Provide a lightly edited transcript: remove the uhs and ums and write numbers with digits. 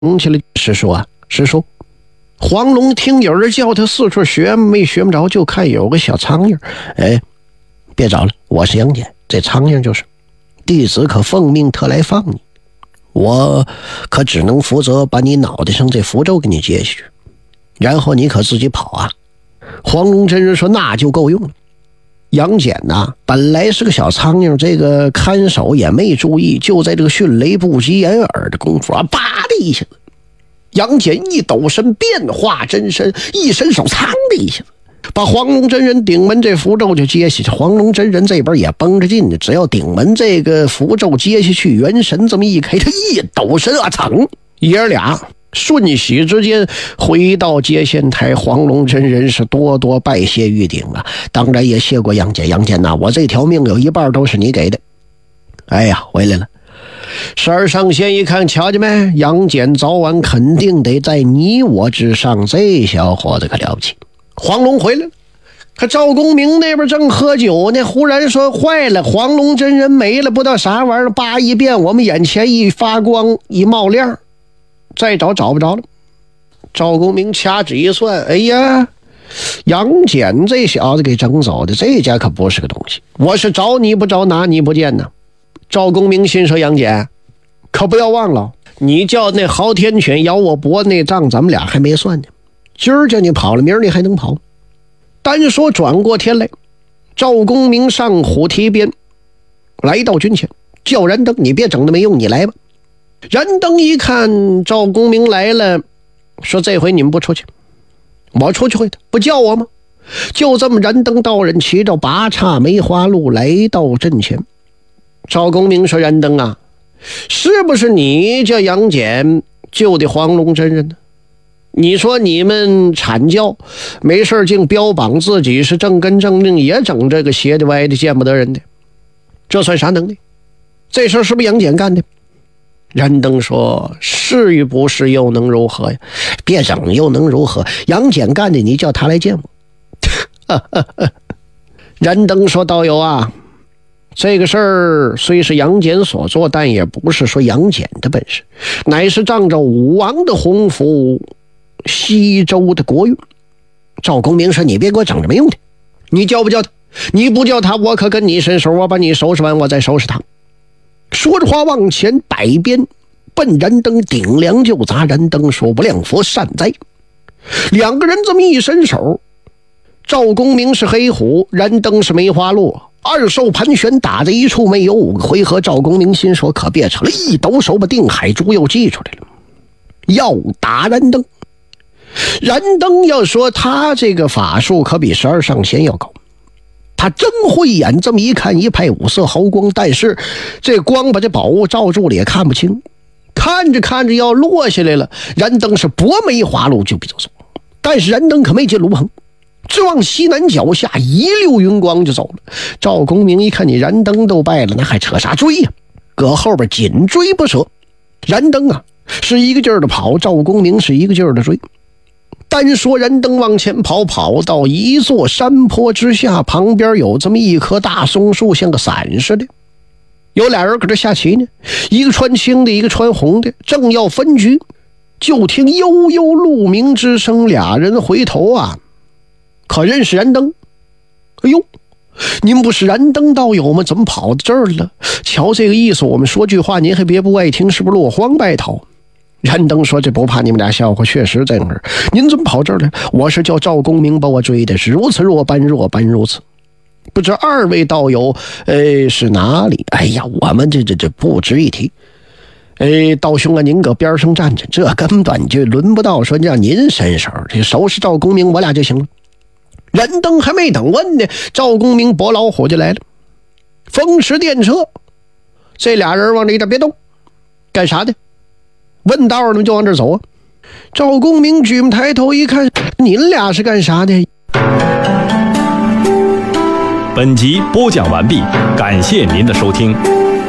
起来，师叔啊，师叔。黄龙听有人叫他，四处学没学不着，就看有个小苍蝇。哎，别找了，我是杨戬，这苍蝇就是弟子可奉命特来放你，我可只能负责把你脑袋上这符咒给你接下去，然后你可自己跑啊。黄龙真人说那就够用了。杨戬呐，本来是个小苍蝇，这个看守也没注意，就在这个迅雷不及掩耳的功夫啊，叭的一下子，杨戬一抖身变化真身，一伸手苍的一下子把黄龙真人顶门这符咒就接下去。黄龙真人这边也绷着劲的，只要顶门这个符咒接下去，元神这么一开，他一抖身啊，噌，爷俩瞬息之间回到接线台。黄龙真人是多多拜谢玉鼎啊，当然也谢过杨戬。杨戬呐，我这条命有一半都是你给的。哎呀，回来了。十二上仙一看，瞧见没？杨戬早晚肯定得在你我之上，这小伙子可了不起。黄龙回来了，可赵公明那边正喝酒呢，忽然说坏了，黄龙真人没了，不知道啥玩意儿，叭一变，我们眼前一发光一冒亮，再找不着了。赵公明掐指一算，哎呀，杨戬这小子给整走的，这家可不是个东西，我是找你不着，拿你不见呢。赵公明心说，杨戬可不要忘了，你叫那昊天犬咬我脖那账咱们俩还没算呢，今儿叫你跑了，明儿你还能跑。单说转过天来，赵公明上虎提鞭来到军前，叫燃灯，你别整的没用，你来吧。燃灯一看赵公明来了，说这回你们不出去，我出去会的，不叫我吗？就这么燃灯道人骑着八叉梅花鹿来到阵前。赵公明说，燃灯啊，是不是你叫杨戬救的黄龙真人呢？你说你们阐教没事竟标榜自己是正根正命，也整这个邪的歪的见不得人的，这算啥能力？这事是不是杨戬干的？燃灯说，是与不是又能如何呀？别整又能如何，杨戬干的，你叫他来见我。燃灯说，道友啊，这个事儿虽是杨戬所做，但也不是说杨戬的本事，乃是仗着武王的洪福，西周的国运。赵公明说，你别给我整着没用的，你叫不叫他？你不叫他，我可跟你伸手，我把你收拾完，我再收拾他。说着话往前摆鞭，奔燃灯顶梁就砸。燃灯说，不亮佛善哉。两个人这么一伸手，赵公明是黑虎，燃灯是梅花鹿，二兽盘旋打在一处，没有5个回合。赵公明心说，可别成了，一抖手把定海珠又祭出来了，要打燃灯。燃灯要说他这个法术可比12上仙要高，他真慧眼，这么一看，一派五色毫光，但是这光把这宝物罩住了也看不清，看着看着要落下来了。燃灯是拨梅花鹿就比较走，但是燃灯可没进炉棚，只往西南脚下一溜云光就走了。赵公明一看你燃灯都败了，那还扯啥追呀？搁后边紧追不舍。燃灯啊是一个劲儿的跑，赵公明是一个劲儿的追。单说燃灯往前跑，跑到一座山坡之下，旁边有这么一棵大松树，像个伞似的，有俩人搁这下棋呢，一个穿青的，一个穿红的，正要分局，就听悠悠鹿鸣之声，俩人回头啊，可认识燃灯。哎呦，您不是燃灯道友吗？怎么跑到这儿了？瞧这个意思，我们说句话您还别不爱听，是不是落荒败逃？燃灯说，这不怕你们俩笑话，确实这样。您怎么跑这儿来？我是叫赵公明把我追的，是如此若般若般如此。不知二位道友是哪里？哎呀，我们这不值一提。道兄啊，您搁边上站着，这根本就轮不到说让您伸手，这收拾赵公明我俩就行了。燃灯还没等问呢，赵公明拨老虎就来了，风驰电掣。这俩人往这一站，别动，干啥的？问道呢就往这走啊。赵公明举目抬头一看，您俩是干啥的？ 本集播讲完毕，感谢您的收听。